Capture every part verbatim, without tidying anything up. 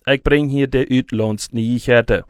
Ich bring hier de Uitlandsnyheiten.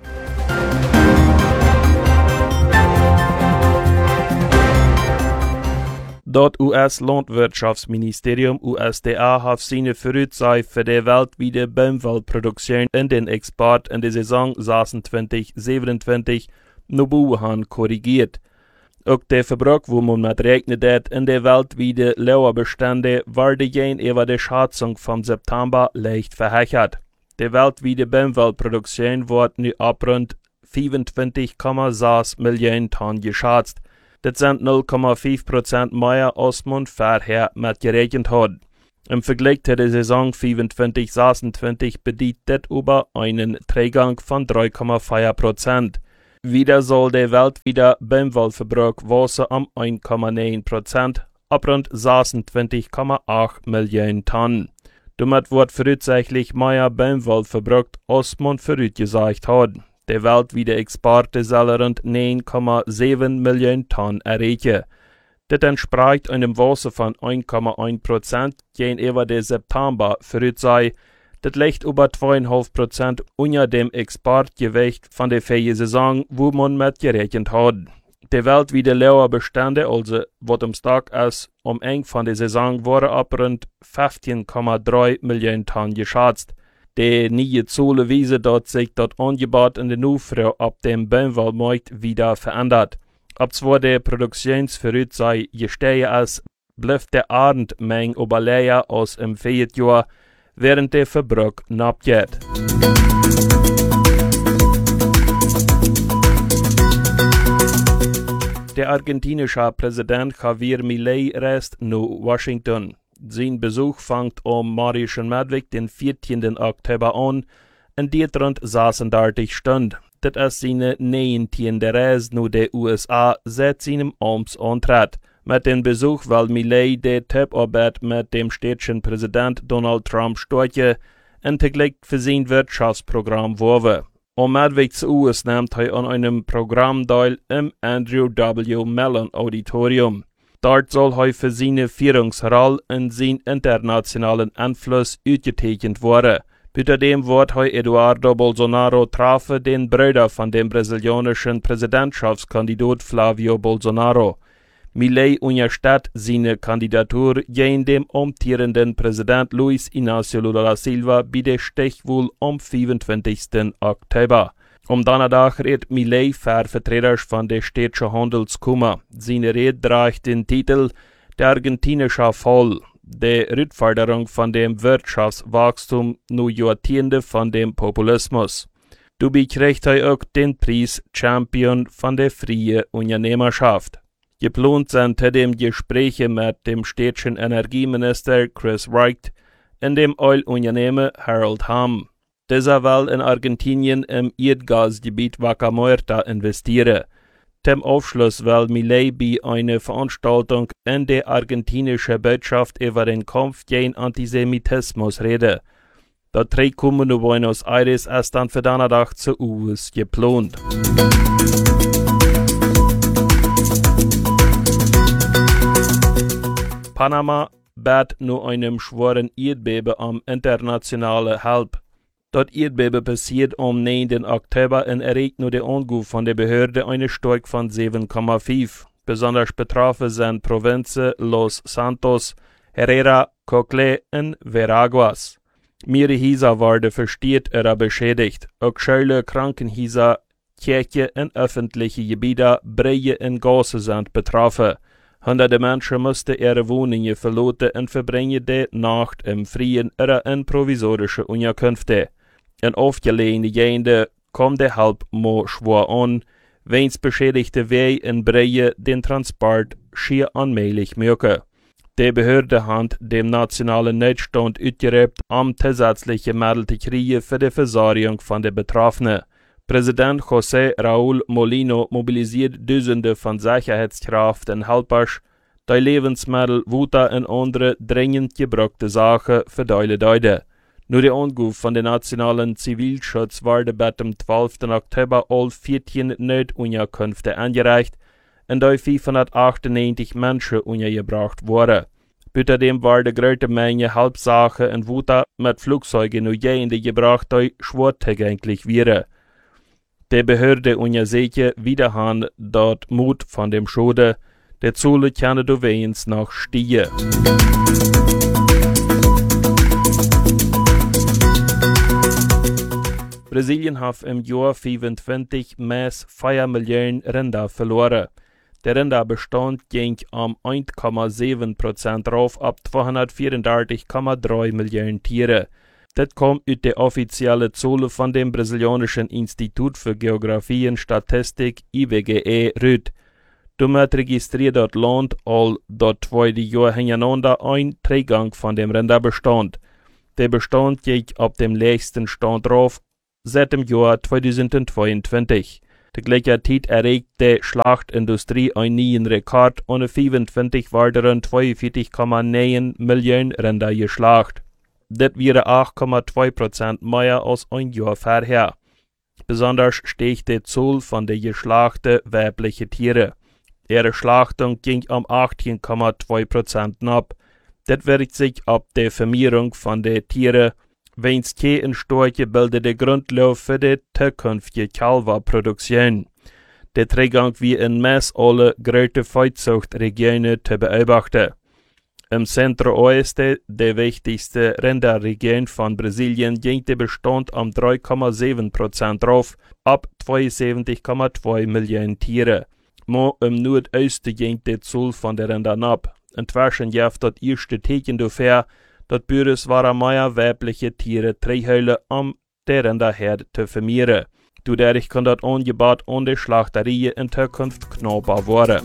Das U S-Landwirtschaftsministerium U S D A hat seine Voraussage für die weltweite Baumwollproduktion in den Export in der Saison zesentwintig siebenundzwanzig noch korrigiert. Auch der Verbrauch, wo man mit rechnet hat, in der weltweiten Lauerbestände, wurde gegenüber der Schätzung vom September leicht verhechert. Die weltweite Baumwollproduktion wird nu ab rund fünfundzwanzig Komma sechs Millionen Tonnen geschätzt. Das sind null Komma fünf Prozent mehr als man vorher mit gerechnet hat. Im Vergleich zu der Saison fünfundzwanzig sechsundzwanzig bedeutet das über einen Trägung von drei Komma vier Prozent. Wieder soll der weltweite Baumwollverbrauch wachsen um eins Komma neun Prozent ab rund sechsundzwanzig Komma acht Millionen Tonnen. Damit wird voraussichtlich mehr Baumwoll verbraucht, als man vorausgesagt hat. Der weltweite Export soll rund neun Komma sieben Millionen Tonnen erreichen. Das entspricht einem Wachsen von eins Komma eins Prozent gegenüber der September Voraussage. Das liegt über zwei Komma fünf Prozent unter dem Exportgewicht von der vorigen Saison, wo man mit gerechnet hat. Die weltweite Lauerbestände, also was am Stock ist, am Ende von der Saison, waren ab rund fünfzehn Komma drei Millionen Tonnen geschätzt. Die neue Zahlen weisen, dass sich das Angebot in der Nachfrage ab dem Baumwollmarkt wieder verändert. Obwohl der Produktionsvoraussage gestiegen ist, bleibt der Erntemenge aber leer als im Vierjahr, während der Verbrauch abgeht. Der argentinische Präsident Javier Milei reist nach Washington. Sein Besuch fängt am morgigen Mittwoch, den vierzehnten Oktober an, und geht rund sechsunddreißig Stunden. Das ist seine neunzehnte Reise nach den U S A seit seinem Amtsantritt. Mit dem Besuch will Milei die Zusammenarbeit mit dem städtischen Präsident Donald Trump starten und zugleich für sein Wirtschaftsprogramm werben. Am Mittwoch zu U S nimmt er an einem Programm teil im Andrew W. Mellon Auditorium. Dort soll er für seine Führungsrolle und seinen internationalen Einfluss ausgezeichnet werden. Außerdem wird er Eduardo Bolsonaro treffen, den Bruder von dem brasilianischen Präsidentschaftskandidat Flavio Bolsonaro. Milei unterstützt seine Kandidatur gegen den amtierenden Präsident Luis Inácio Lula da Silva bei der Stichwahl am fünfundzwanzigsten Oktober. Am Donnerstag redet Milei für Vertreter von der städtischen Handelskammer. Seine Rede trägt den Titel Der argentinische Fall, der Rückforderung von dem Wirtschaftswachstum nur Jahrzehnte von dem Populismus. Dabei kriegt er auch den Preis Champion von der freien Unternehmerschaft. Geplant sind zudem Gespräche mit dem städtischen Energieminister Chris Wright und dem Ölunternehmen Harold Hamm. Dieser will in Argentinien im Erdgasgebiet Vaca Muerta investieren. Zum Aufschluss will Milei bei einer Veranstaltung in der argentinischen Botschaft über den Kampf gegen Antisemitismus reden. Das Treffen in Buenos Aires ist dann für Donnerstag zu U S geplant. Panama bat nur einem schweren Erdbeben am internationalen Halb. Das Erdbeben passiert am neunten Oktober und erregt nur den Anruf von der Behörde eine Stärke von sieben Komma fünf. Besonders betroffen sind Provinzen Los Santos, Herrera, Cocle und Veraguas. Mehrere Häuser wurden verstört oder beschädigt. Auch Schulen, Krankenhäuser, Kirchen und öffentliche Gebiete, Breien und Gassen sind betroffen. Hunderte Menschen mussten ihre Wohnungen verlassen und verbringen die Nacht im Freien oder in provisorischen Unterkünften. In aufgelegenen Gegenden kommt der Halb mo schwer an, wenns beschädigte Wege in Breien den Transport schier allmählich mögen. Die Behörde hat dem nationalen Notstand ausgerufen, um zusätzliche Mittel zu kriegen für die Versorgung von den Betroffenen. Präsident José Raúl Molino mobilisiert Dutzende von Sicherheitskräften und Helfers, die Lebensmittel, Wasser und andere dringend gebrauchte Sachen verteilen. Nur der Anruf von der nationalen Zivilschutz wurde bis zum zwölften Oktober all vierzehn Notunterkünfte eingereicht, in der fünfhundertachtundneunzig Menschen untergebracht wurden. Buiterdem war de grote Menge Halbsachen en Wuta mit Flugzeugen nu jende gebracht die schwer zugänglich wäre. De Behörde untersuchte wiederhan dort Mut von dem Schode, der Zule kann du weins noch stiegen. Brasilien hat im Jahr fünfundzwanzig mehr vier Millionen Rinder verloren. Der Rinderbestand ging um eins Komma sieben Prozent rauf ab zweihundertvierunddreißig Komma drei Millionen Tiere. Das kommt aus der offiziellen Zahl von dem brasilianischen Institut für Geographie und Statistik I B G E rüt. Damit registriert das Land all dort zweite Jahr hintereinander ein Trägang von dem Rinderbestand. Der Bestand ging auf dem letzten Stand rauf seit dem Jahr zweitausendzweiundzwanzig. Der gleiche Zeit erregt die Schlachtindustrie einen neuen Rekord und fünfundzwanzig waren zweiundvierzig Komma neun Millionen Rinder geschlacht. Das wäre acht Komma zwei Prozent mehr als ein Jahr vorher. Besonders stieg die Zahl von den geschlachten weiblichen Tieren. Ihre Schlachtung ging um achtzehn Komma zwei Prozent ab. Das wirkt sich auf die Vermehrung von den Tieren, wenn es keine starke bildende Grundlage für die zukünftige Kalverproduktion. Der Trägung wie in Mess alle große Viehzuchtregionen zu beobachten. Im Centro-Oeste, der wichtigste Rinderregion von Brasilien, ging der Bestand um drei Komma sieben Prozent rauf, ab zweiundsiebzig Komma zwei Millionen Tiere. Aber im Nordosten ging die Zahl von den Rindern ab. Inzwischen gibt das erste Zeichen dafür, dass Bürus waren mehr weibliche Tiere trähöllen, um die Rinderherde zu vermehren. Dadurch kann das Angebot an die Schlachterien in Zukunft knapper werden.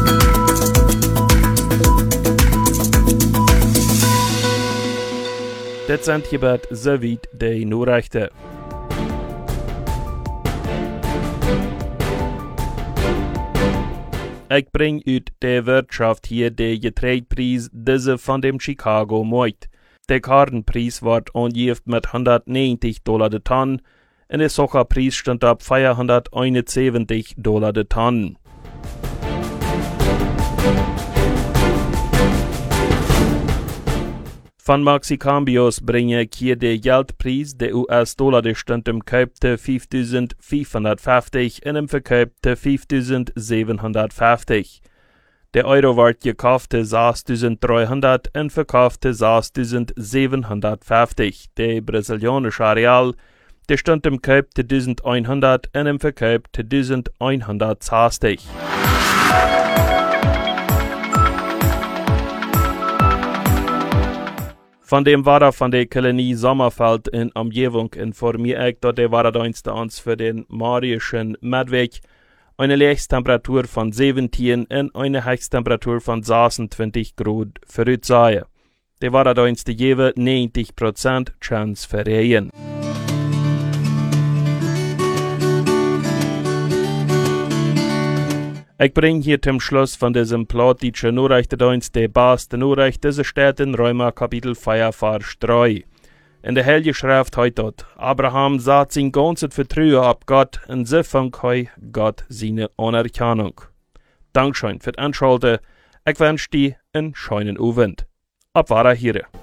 Das sind hierbei soweit die Nachrichten. Ich bring ut der Wirtschaft hier den Getreidepreis diese von dem Chicago Markt. Der Kartenpreis wird angegeben mit hundertneunzig Dollar de Tonne und der Sojapreis stand ab vierhunderteinundsiebzig Dollar de Tonne. Von Maxicambios bringe ich hier den Geldpreis, der U S-Dollar, der stand im Kauf te fünftausendfünfhundertfünfzig und im Verkauf te fünftausendsiebenhundertfünfzig. Der Euro wird gekauft te sechstausenddreihundert und verkauft te sechstausendsiebenhundertfünfzig. Der brasilianische Real, der stand im Kauf te elfhundert und im Verkauf te elfhundertsechzig. Von dem Wetter von der Kolonie Sommerfeld in Umgebung informiere ich, dass der Wetterdienst uns für den Marischen Medweg eine Höchsttemperatur von siebzehn und eine Höchsttemperatur von sechsundzwanzig Grad voraussehen. Der Wetterdienst gebe neunzig Prozent Chance für Regen. Ich bringe hier zum Schluss von diesem plattdeutschen Nachrichtendienst die beste Nachricht, diese steht in Römer Kapitel vier, Vers drei. In der Heilige Schrift heißt dort, Abraham sah sein ganzes Vertrauen ab Gott und so fand Gott seine Anerkennung. Dankeschön für das Anschalten. Ich wünsche dir einen schönen Abend. Ab Wiederhören.